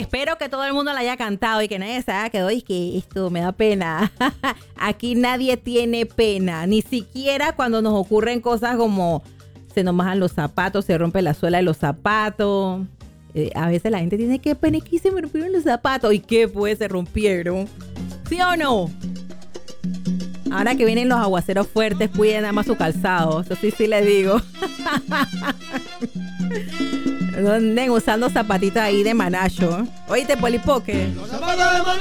Espero que todo el mundo la haya cantado y que nadie se haya quedado y que esto me da pena. Aquí nadie tiene pena, ni siquiera cuando nos ocurren cosas como se nos mojan los zapatos, se rompe la suela de los zapatos. A veces la gente tiene que pena, que se me rompieron los zapatos. ¿Y qué pues? Se rompieron. ¿Sí o no? Ahora que vienen los aguaceros fuertes, cuiden nada más su calzado. Eso sí les digo. No anden usando zapatitos ahí de manacho. Oíste, Polipoque. Los zapatos de